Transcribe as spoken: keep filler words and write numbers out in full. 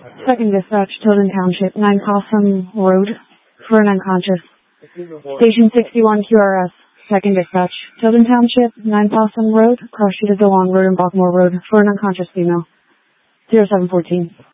Second dispatch, Tilden Township, nine Possum Road, for an unconscious. Station sixty-one Q R S, second dispatch, Tilden Township, nine Possum Road, cross street of DeLong Road and Baltimore Road, for an unconscious female. zero seven fourteen.